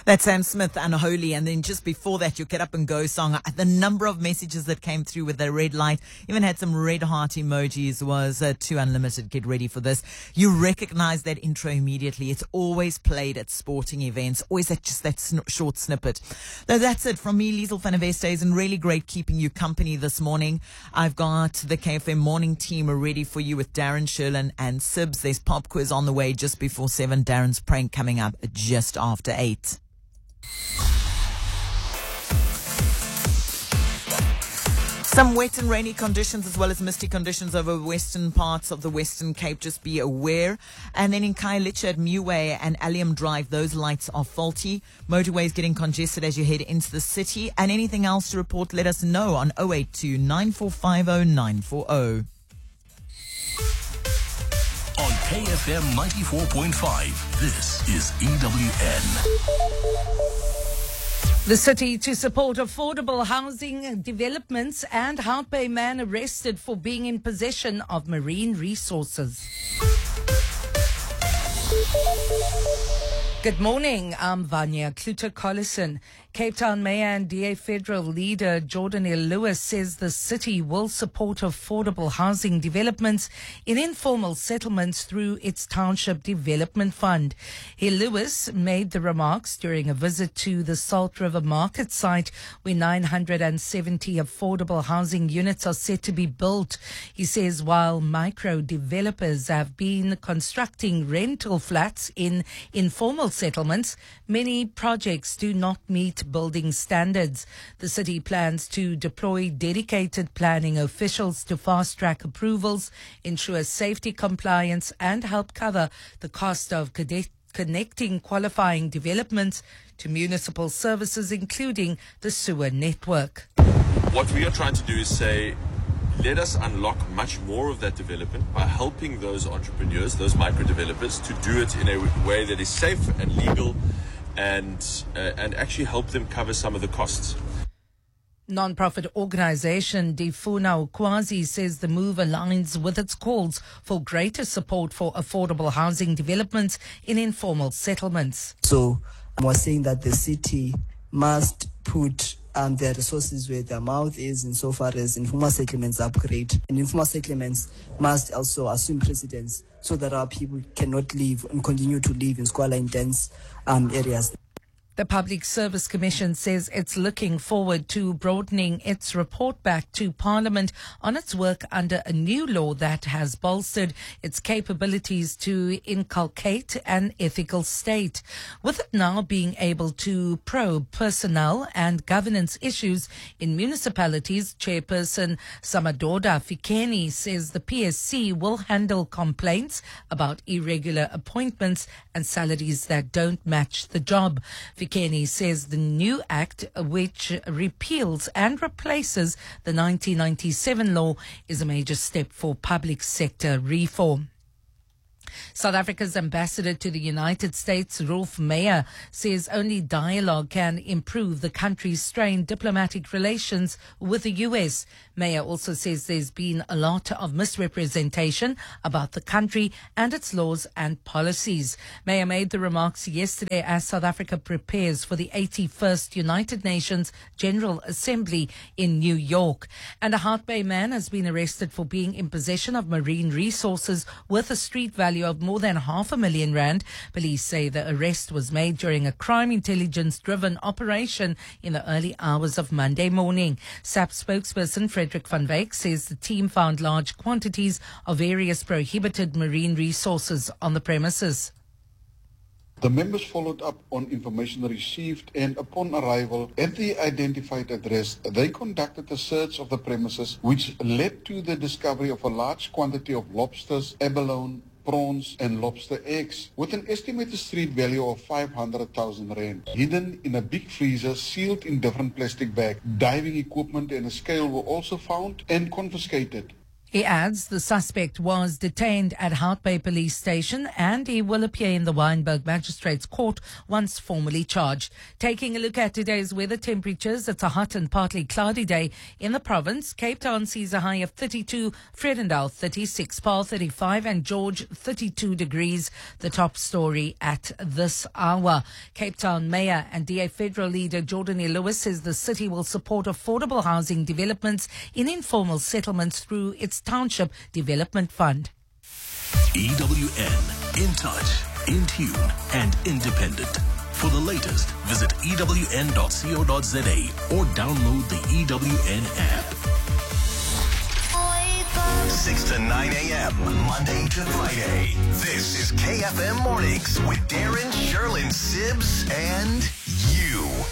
That's Sam Smith, Unholy. And then just before that, your Get Up and Go song. The number of messages that came through with the red light, even had some red heart emojis, was too unlimited. Get ready for this. You recognize that intro immediately. It's always played at sporting events, always at just that short snippet. So that's it from me, Liesl van der Westhuizen, and really great keeping you company this morning. I've got the KFM morning team ready for you with Darren, Sherlin and Sibs. There's pop quiz on the way just before 7. Darren's prank coming up just after 8. Some wet and rainy conditions as well as misty conditions over western parts of the Western Cape. Just be aware. And then in Khayelitsha at Muway and Allium Drive, those lights are faulty. Motorways getting congested as you head into the city. And anything else to report, let us know on 082 9450 940. On KFM 94.5, this is EWN. The city to support affordable housing developments, and Hout Bay man arrested for being in possession of marine resources. Good morning, I'm Vanya Kluter-Collison. Cape Town Mayor and DA Federal leader Jordan L. Lewis says the city will support affordable housing developments in informal settlements through its Township Development Fund. Hill Lewis made the remarks during a visit to the Salt River Market site where 970 affordable housing units are set to be built. He says while micro developers have been constructing rental flats in informal settlements, many projects do not meet building standards. The city plans to deploy dedicated planning officials to fast-track approvals, ensure safety compliance, and help cover the cost of connecting qualifying developments to municipal services, including the sewer network. What we are trying to do is say, let us unlock much more of that development by helping those entrepreneurs, those micro developers, to do it in a way that is safe and legal, and actually help them cover some of the costs. Non-profit organisation Difuna Ukwazi says the move aligns with its calls for greater support for affordable housing developments in informal settlements. So I was saying that the city must put their resources where their mouth is insofar as informal settlements upgrade. And informal settlements must also assume precedence so that our people cannot live and continue to live in squalor-intense areas. The Public Service Commission says it's looking forward to broadening its report back to Parliament on its work under a new law that has bolstered its capabilities to inculcate an ethical state. With it now being able to probe personnel and governance issues in municipalities, Chairperson Samadoda Fikeni says the PSC will handle complaints about irregular appointments and salaries that don't match the job. Kenny says the new act, which repeals and replaces the 1997 law, is a major step for public sector reform. South Africa's ambassador to the United States, Rolf Meyer, says only dialogue can improve the country's strained diplomatic relations with the U.S. Meyer also says there's been a lot of misrepresentation about the country and its laws and policies. Meyer made the remarks yesterday as South Africa prepares for the 81st United Nations General Assembly in New York. And a Hout Bay man has been arrested for being in possession of marine resources worth a street value of more than R500,000. Police say the arrest was made during a crime intelligence-driven operation in the early hours of Monday morning. SAP spokesperson Frederick van Wyk says the team found large quantities of various prohibited marine resources on the premises. The members followed up on information received, and upon arrival at the identified address, they conducted a search of the premises, which led to the discovery of a large quantity of lobsters, abalone, prawns and lobster eggs, with an estimated street value of 500,000 rand. Hidden in a big freezer, sealed in different plastic bags, diving equipment and a scale were also found and confiscated. He adds the suspect was detained at Hout Bay Police Station and he will appear in the Wynberg Magistrates Court once formally charged. Taking a look at today's weather temperatures, it's a hot and partly cloudy day in the province. Cape Town sees a high of 32, Vredendal 36, Paarl 35 and George 32 degrees, the top story at this hour. Cape Town Mayor and DA Federal Leader Jordan E. Lewis says the city will support affordable housing developments in informal settlements through its Township Development Fund. EWN, in touch, in tune, and independent. For the latest, visit ewn.co.za or download the EWN app. 6 to 9 a.m., Monday to Friday. This is KFM Mornings with Darren, Sherlyn, Sibbs, and